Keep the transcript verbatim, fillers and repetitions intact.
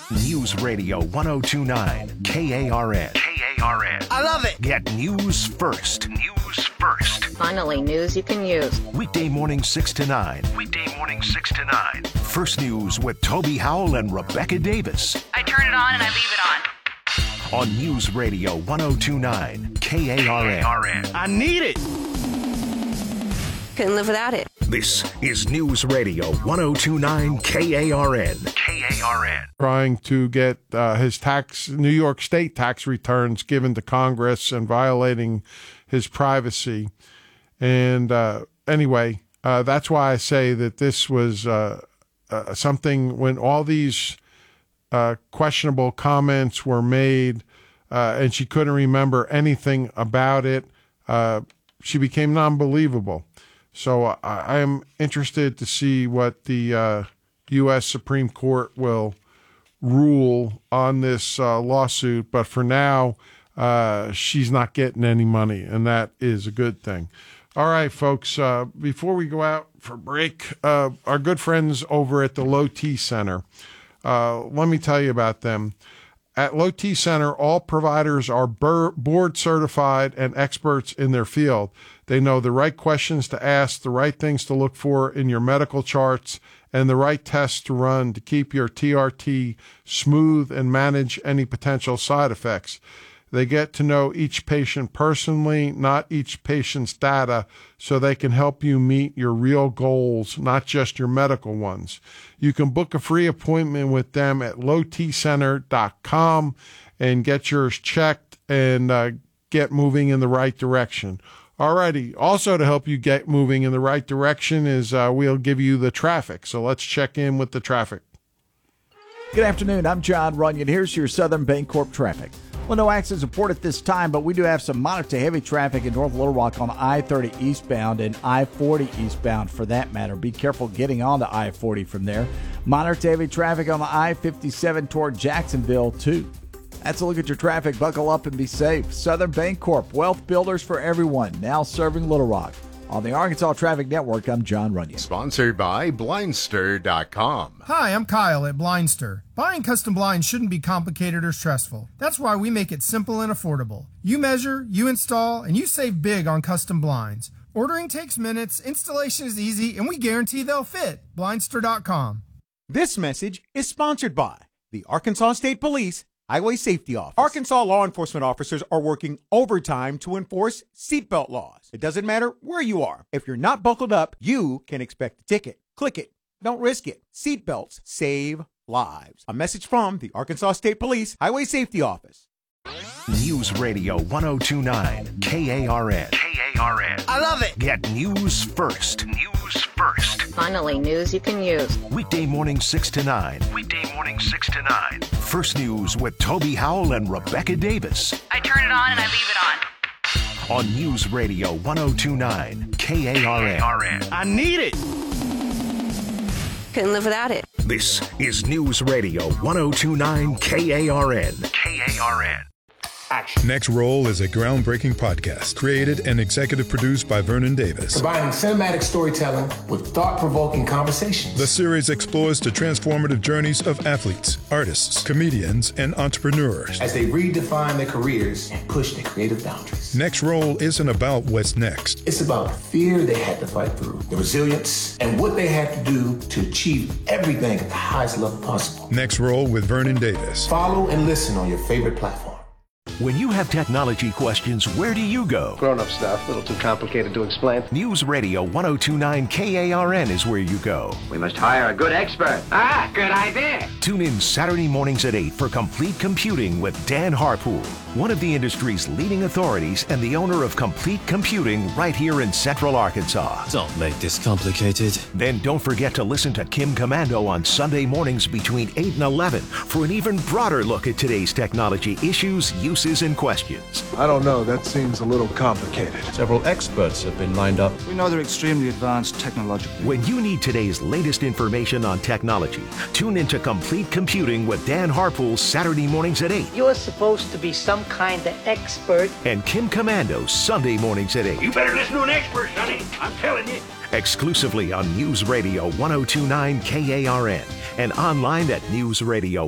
News Radio ten twenty-nine K A R N. K A R N. I love it. Get news first. News first. Finally, news you can use. Weekday morning six to nine. Weekday morning six to nine. First News with Toby Howell and Rebecca Davis. I turn it on and I leave it on. On News Radio ten twenty-nine K A R N. K A R N. I need it. Couldn't live without it. This is News Radio ten twenty-nine K A R N. K A R N. Trying to get uh, his tax, New York State tax returns given to Congress and violating his privacy. And uh, anyway, uh, that's why I say that this was uh, uh, something when all these uh, questionable comments were made uh, and she couldn't remember anything about it, uh, she became non-believable. So I, I am interested to see what the uh, U S Supreme Court will rule on this uh, lawsuit. But for now, uh, she's not getting any money, and that is a good thing. All right, folks, uh, before we go out for break, uh, our good friends over at the Low T Center, uh, let me tell you about them. At Low T Center, all providers are board certified and experts in their field. They know the right questions to ask, the right things to look for in your medical charts, and the right tests to run to keep your T R T smooth and manage any potential side effects. They get to know each patient personally, not each patient's data, so they can help you meet your real goals, not just your medical ones. You can book a free appointment with them at low t center dot com and get yours checked and uh, get moving in the right direction. Alrighty, also to help you get moving in the right direction is uh, we'll give you the traffic. So let's check in with the traffic. Good afternoon, I'm John Runyon. Here's your Southern Bancorp traffic. Well, no accidents reported at this time, but we do have some moderate to heavy traffic in North Little Rock on I thirty eastbound and I forty eastbound for that matter. Be careful getting onto I forty from there. Moderate to heavy traffic on the I fifty-seven toward Jacksonville, too. That's a look at your traffic. Buckle up and be safe. Southern Bancorp, wealth builders for everyone, now serving Little Rock. On the Arkansas Traffic Network, I'm John Runyon. Sponsored by Blindster dot com. Hi, I'm Kyle at Blindster. Buying custom blinds shouldn't be complicated or stressful. That's why we make it simple and affordable. You measure, you install, and you save big on custom blinds. Ordering takes minutes, installation is easy, and we guarantee they'll fit. Blindster dot com. This message is sponsored by the Arkansas State Police Highway Safety Office. Arkansas law enforcement officers are working overtime to enforce seatbelt laws. It doesn't matter where you are. If you're not buckled up, you can expect a ticket. Click it. Don't risk it. Seatbelts save lives. A message from the Arkansas State Police Highway Safety Office. News Radio ten twenty-nine K A R N. K A R N. I love it. Get news first. News first. Finally, news you can use. Weekday morning six to nine. Weekday morning six to nine. First News with Toby Howell and Rebecca Davis. I turn it on and I leave it on. On News Radio ten twenty-nine K A R N. K A R N. I need it. Couldn't live without it. This is News Radio ten twenty-nine K A R N. K A R N. Action. Next Roll is a groundbreaking podcast created and executive produced by Vernon Davis. Combining cinematic storytelling with thought-provoking conversations. The series explores the transformative journeys of athletes, artists, comedians, and entrepreneurs as they redefine their careers and push their creative boundaries. Next Roll isn't about what's next. It's about the fear they had to fight through, the resilience, and what they had to do to achieve everything at the highest level possible. Next Roll with Vernon Davis. Follow and listen on your favorite platform. When you have technology questions, where do you go? Grown-up stuff, a little too complicated to explain. News Radio ten twenty-nine K A R N is where you go. We must hire a good expert. Ah, good idea. Tune in Saturday mornings at eight for Complete Computing with Dan Harpool, one of the industry's leading authorities and the owner of Complete Computing right here in Central Arkansas. Don't make this complicated. Then don't forget to listen to Kim Commando on Sunday mornings between eight and eleven for an even broader look at today's technology issues, uses, and questions. I don't know. That seems a little complicated. Several experts have been lined up. We know they're extremely advanced technologically. When you need today's latest information on technology, tune into Complete Computing with Dan Harpool Saturday mornings at eight. You're supposed to be some kind of expert. And Kim Commando Sunday mornings at eight. You better listen to an expert, sonny. I'm telling you. Exclusively on News Radio ten twenty-nine K A R N and online at news radio